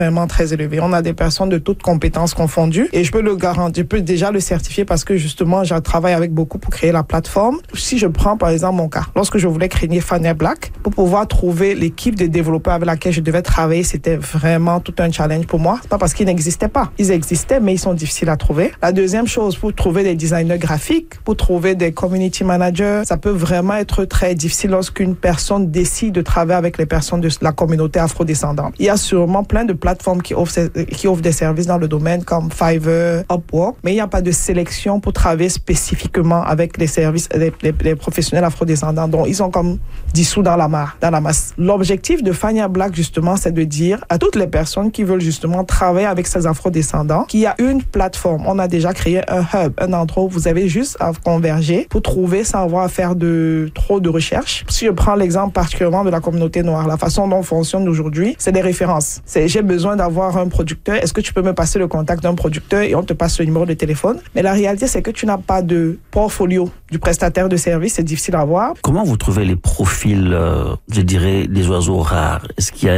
vraiment très élevé. On a des personnes de toutes compétences confondues et je peux le garantir, je peux déjà le certifier parce que justement, je travaille avec beaucoup pour créer la plateforme. Si je prends par exemple mon cas, lorsque je voulais créer Fania Black, pour pouvoir trouver l'équipe de développeurs avec laquelle je devais travailler, c'était vraiment tout un challenge pour moi. C'est pas parce qu'ils n'existaient pas. Ils existaient, mais ils sont difficiles à trouver. La deuxième chose, pour trouver des designers graphiques, pour trouver des community managers, ça peut vraiment être très difficile lorsqu'une personne décide de travailler avec les personnes de la communauté afrodescendante. Il y a sûrement plein de plateformes qui offrent des services dans le domaine comme Fiverr, Upwork, mais il n'y a pas de sélection pour travailler spécifiquement avec les services, les professionnels afrodescendants. Donc, ils sont comme dissous dans la masse. L'objectif de Fania Black, justement, c'est de dire à toutes les personnes qui veulent justement travailler avec ces afrodescendants qu'il y a une plateforme. On a déjà créé un hub, un endroit où vous avez juste à converger pour trouver sans avoir à faire trop de recherches. Si je prends l'exemple particulièrement de la communauté noire, la façon dont on fonctionne aujourd'hui, c'est des références. J'ai besoin d'avoir un producteur. Est-ce que tu peux me passer le contact d'un producteur et on te passe le numéro de téléphone? Mais la réalité, c'est que tu n'as pas de portfolio du prestataire de service. C'est difficile à voir. Comment vous trouvez les profils, je dirais, des oiseaux rares? Est-ce qu'il y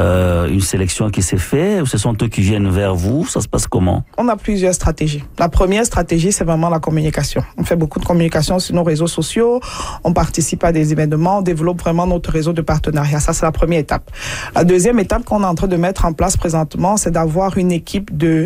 a une sélection qui s'est faite ou ce sont eux qui viennent vers vous? Ça se passe comment? On a plusieurs stratégies. La première stratégie, c'est vraiment la communication. On fait beaucoup de communication sur nos réseaux sociaux. On participe à des événements. On développe vraiment notre réseau de partenariat. Ça, c'est la première étape. La deuxième étape qu'on est en train de mettre en place présentement, c'est d'avoir une équipe de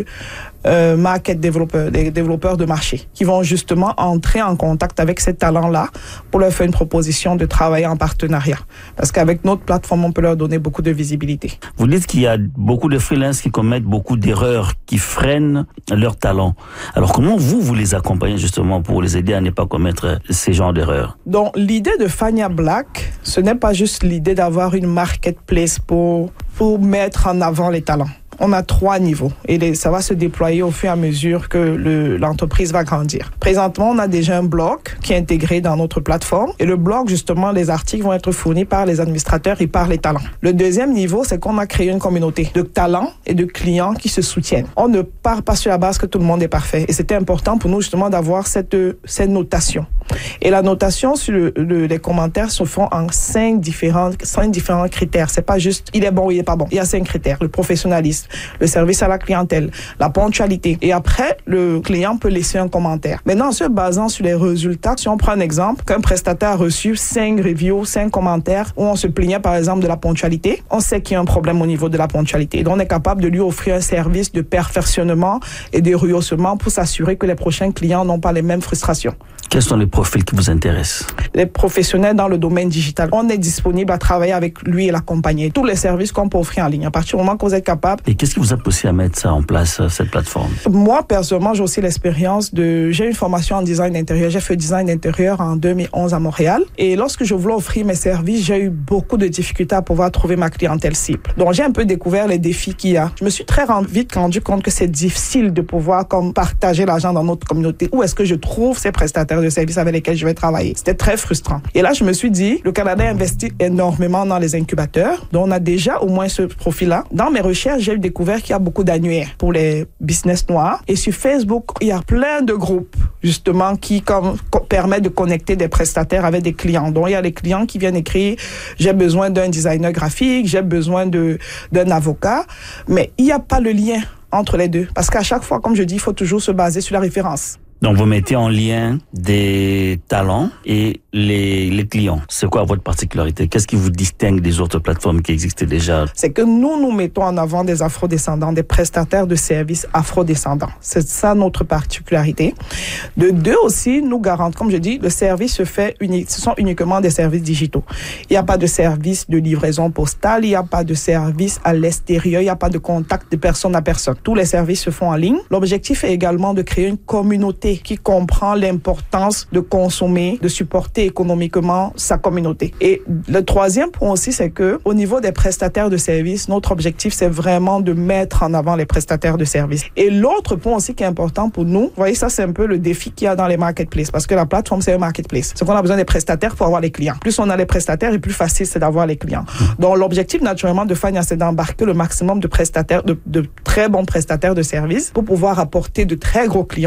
market développeurs, des développeurs de marché qui vont justement entrer en contact avec ces talents-là pour leur faire une proposition de travailler en partenariat. Parce qu'avec notre plateforme, on peut leur donner beaucoup de visibilité. Vous dites qu'il y a beaucoup de freelances qui commettent beaucoup d'erreurs, qui freinent leur talent. Alors comment vous les accompagnez justement pour les aider à ne pas commettre ces genres d'erreurs? Donc l'idée de Fania Black, ce n'est pas juste l'idée d'avoir une marketplace pour mettre en avant les talents. On a 3 niveaux et ça va se déployer au fur et à mesure que l'entreprise va grandir. Présentement, on a déjà un blog qui est intégré dans notre plateforme et le blog, justement, les articles vont être fournis par les administrateurs et par les talents. Le deuxième niveau, c'est qu'on a créé une communauté de talents et de clients qui se soutiennent. On ne part pas sur la base que tout le monde est parfait et c'était important pour nous justement d'avoir cette notation. Et la notation sur les commentaires se font en 5 différents critères. C'est pas juste il est bon ou il est pas bon. Il y a 5 critères. Le professionnalisme, le service à la clientèle, la ponctualité. Et après, le client peut laisser un commentaire. Maintenant, en se basant sur les résultats, si on prend un exemple, qu'un prestataire a reçu 5 reviews, 5 commentaires, où on se plaignait par exemple de la ponctualité, on sait qu'il y a un problème au niveau de la ponctualité. Donc, on est capable de lui offrir un service de perfectionnement et de rehaussement pour s'assurer que les prochains clients n'ont pas les mêmes frustrations. Quels sont les profils qui vous intéressent? Les professionnels dans le domaine digital. On est disponible à travailler avec lui et l'accompagner. Tous les services qu'on peut offrir en ligne. À partir du moment que vous êtes capable. Et qu'est-ce qui vous a poussé à mettre ça en place, cette plateforme? Moi, personnellement, j'ai aussi l'expérience j'ai une formation en design d'intérieur. J'ai fait design d'intérieur en 2011 à Montréal. Et lorsque je voulais offrir mes services, j'ai eu beaucoup de difficultés à pouvoir trouver ma clientèle cible. Donc, j'ai un peu découvert les défis qu'il y a. Je me suis très vite rendu compte que c'est difficile de pouvoir partager l'argent dans notre communauté. Où est-ce que je trouve ces prestataires de services avec lesquels je vais travailler? C'était très frustrant. Et là, je me suis dit, le Canada investit énormément dans les incubateurs. Donc, on a déjà au moins ce profil-là. Dans mes recherches, j'ai découvert qu'il y a beaucoup d'annuaires pour les business noirs. Et sur Facebook, il y a plein de groupes, justement, qui permettent de connecter des prestataires avec des clients. Donc, il y a les clients qui viennent écrire, j'ai besoin d'un designer graphique, j'ai besoin d'un avocat. Mais il n'y a pas le lien entre les deux. Parce qu'à chaque fois, comme je dis, il faut toujours se baser sur la référence. Donc, vous mettez en lien des talents et les clients. C'est quoi votre particularité? Qu'est-ce qui vous distingue des autres plateformes qui existaient déjà? C'est que nous mettons en avant des afrodescendants, des prestataires de services afrodescendants. C'est ça notre particularité. De 2 aussi, nous garantissons, comme je dis, le service ce sont uniquement des services digitaux. Il n'y a pas de service de livraison postale, il n'y a pas de service à l'extérieur, il n'y a pas de contact de personne à personne. Tous les services se font en ligne. L'objectif est également de créer une communauté qui comprend l'importance de consommer, de supporter économiquement sa communauté. Et le troisième point aussi, c'est que au niveau des prestataires de services, notre objectif, c'est vraiment de mettre en avant les prestataires de services. Et l'autre point aussi qui est important pour nous, vous voyez, ça, c'est un peu le défi qu'il y a dans les marketplaces, parce que la plateforme, c'est un marketplace. C'est qu'on a besoin des prestataires pour avoir les clients. Plus on a les prestataires, et plus facile c'est d'avoir les clients. Donc, l'objectif, naturellement, de Fania, c'est d'embarquer le maximum de prestataires, de très bons prestataires de services pour pouvoir apporter de très gros clients aussi.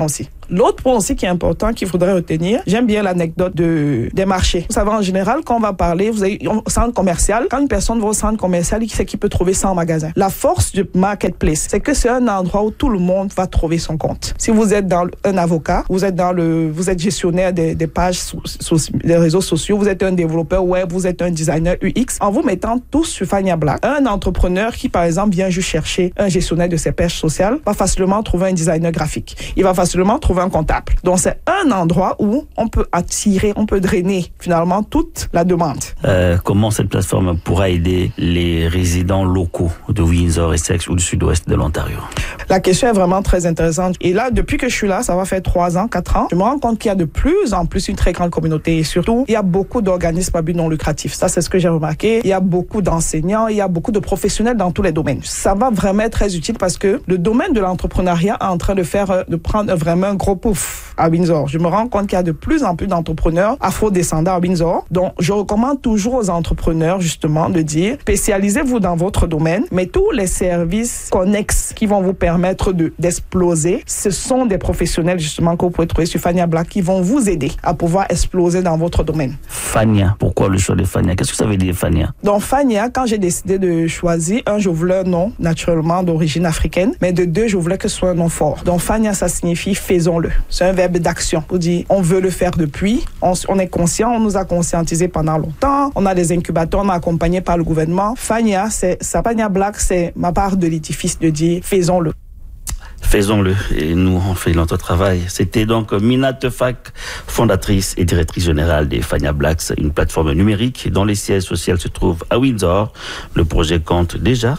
L'autre point aussi qui est important qu'il faudrait retenir, j'aime bien l'anecdote des marchés. Vous savez, en général, quand on va parler, vous avez un centre commercial, quand une personne va au centre commercial, il sait qu'il peut trouver 100 magasins. La force du marketplace, c'est que c'est un endroit où tout le monde va trouver son compte. Si vous êtes un avocat, vous êtes gestionnaire des pages des réseaux sociaux, vous êtes un développeur web, vous êtes un designer UX, en vous mettant tous sur Fania Black, un entrepreneur qui, par exemple, vient juste chercher un gestionnaire de ses pages sociales, va facilement trouver un designer graphique. Il va facilement trouver un comptable. Donc, c'est un endroit où on peut attirer, on peut drainer, finalement, toute la demande. Comment cette plateforme pourra aider les résidents locaux de Windsor, Essex ou du sud-ouest de l'Ontario? La question est vraiment très intéressante. Et là, depuis que je suis là, ça va faire 3 ans, 4 ans, je me rends compte qu'il y a de plus en plus une très grande communauté. Et surtout, il y a beaucoup d'organismes à but non lucratif. Ça, c'est ce que j'ai remarqué. Il y a beaucoup d'enseignants, il y a beaucoup de professionnels dans tous les domaines. Ça va vraiment être très utile parce que le domaine de l'entrepreneuriat est en train de prendre vraiment un gros pouf à Windsor. Je me rends compte qu'il y a de plus en plus d'entrepreneurs afro-descendants à Windsor. Donc, je recommande toujours aux entrepreneurs, justement, de dire, spécialisez-vous dans votre domaine, mais tous les services connexes qui vont vous permettre d'exploser, ce sont des professionnels, justement, que vous pouvez trouver sur Fania Black qui vont vous aider à pouvoir exploser dans votre domaine. Fania, pourquoi le choix de Fania? Qu'est-ce que ça veut dire, Fania? Donc, Fania, quand j'ai décidé de choisir, je voulais un nom, naturellement, d'origine africaine, mais de 2, je voulais que ce soit un nom fort. Donc, Fania, ça signifie faisons-le. C'est un verbe d'action. On dit, on veut le faire depuis, on est conscient, on nous a conscientisé pendant longtemps, on a des incubateurs, on est accompagné par le gouvernement. Fania Black, c'est ma part de l'édifice de dire, faisons-le. Faisons-le et nous on fait notre travail. C'était donc Mina Tefak, fondatrice et directrice générale des Fania Blacks, une plateforme numérique dont les sièges sociaux se trouvent à Windsor. Le projet compte déjà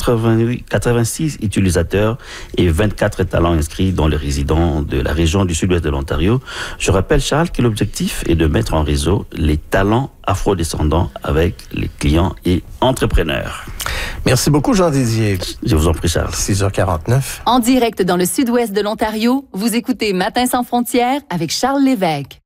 86 utilisateurs et 24 talents inscrits dont les résidents de la région du sud-ouest de l'Ontario. Je rappelle, Charles, que l'objectif est de mettre en réseau les talents afro-descendants avec les clients et entrepreneurs. Merci beaucoup, Jean-Didier. Je vous en prie, Charles. 6h49. En direct dans le sud-ouest de l'Ontario, vous écoutez Matin sans frontières avec Charles Lévesque.